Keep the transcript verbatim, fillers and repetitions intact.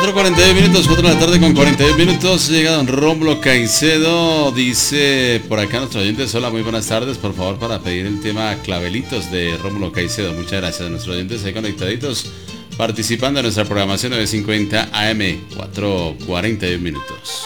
cuatro cuarenta y uno minutos, cuatro de la tarde con cuarenta y uno minutos. Llega don Rómulo Caicedo. Dice por acá nuestro oyente: hola, muy buenas tardes. Por favor, para pedir el tema Clavelitos de Rómulo Caicedo. Muchas gracias a nuestros oyentes ahí conectaditos, participando en nuestra programación nueve cincuenta A M, cuatro cuarenta y uno minutos.